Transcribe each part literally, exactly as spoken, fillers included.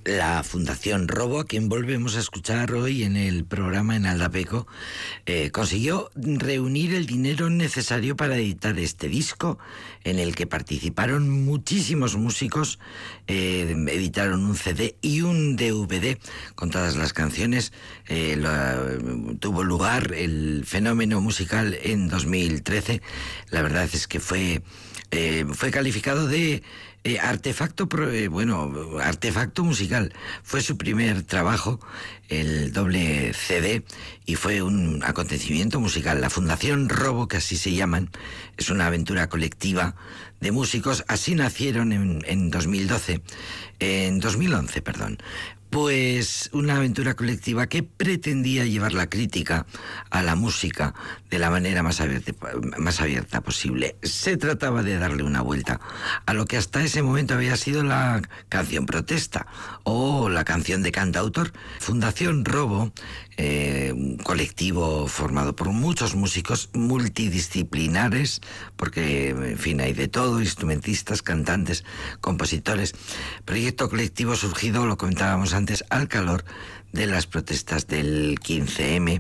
La Fundación Robo, a quien volvemos a escuchar hoy en el programa en Aldapeco, eh, consiguió reunir el dinero necesario para editar este disco, en el que participaron muchísimos músicos. Eh, editaron un C D y un D V D con todas las canciones. Eh, lo, tuvo lugar el fenómeno musical en dos mil trece. La verdad es que fue, eh, fue calificado de Eh, artefacto, eh, bueno, artefacto musical. Fue su primer trabajo, el doble C D, y fue un acontecimiento musical. La Fundación Robo, que así se llaman, es una aventura colectiva de músicos. Así nacieron en, en dos mil doce, en dos mil once, perdón. Pues una aventura colectiva que pretendía llevar la crítica a la música de la manera más abierta, más abierta posible. Se trataba de darle una vuelta a lo que hasta ese momento había sido la canción protesta o la canción de cantautor. Fundación Robo, eh, un colectivo formado por muchos músicos multidisciplinares, porque, en fin, hay de todo: instrumentistas, cantantes, compositores. Proyecto colectivo surgido, lo comentábamos antes, al calor de las protestas del quince eme,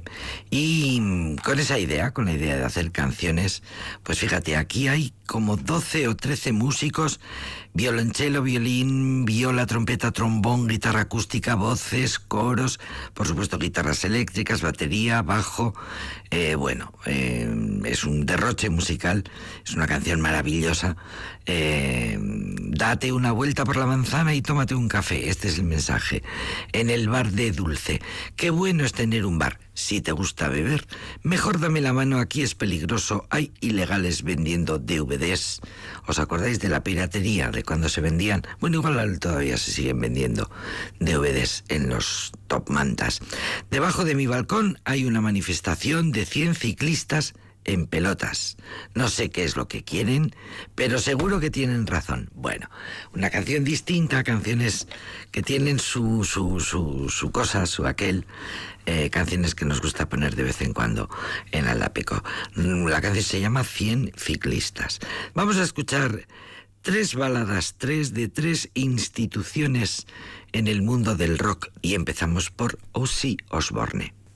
y con esa idea, con la idea de hacer canciones, pues fíjate, aquí hay como doce o trece músicos: violonchelo, violín, viola, trompeta, trombón, guitarra acústica, voces, coros, por supuesto guitarras eléctricas, batería, bajo. Eh, bueno, eh, es un derroche musical, es una canción maravillosa. Eh, date una vuelta por la manzana y tómate un café, este es el mensaje, en el bar de Dulce. Qué bueno es tener un bar. Si te gusta beber, mejor dame la mano, aquí es peligroso, hay ilegales vendiendo D V Ds. ¿Os acordáis de la piratería, de cuando se vendían? Bueno, igual todavía se siguen vendiendo D V Ds en los top mantas. Debajo de mi balcón hay una manifestación de cien ciclistas en pelotas. No sé qué es lo que quieren, pero seguro que tienen razón. Bueno, una canción distinta, canciones que tienen su, su, su, su cosa, su aquel, eh, canciones que nos gusta poner de vez en cuando en Aldapeco. La canción se llama cien ciclistas. Vamos a escuchar tres baladas, tres de tres instituciones en el mundo del rock, y empezamos por Ozzy Osbourne.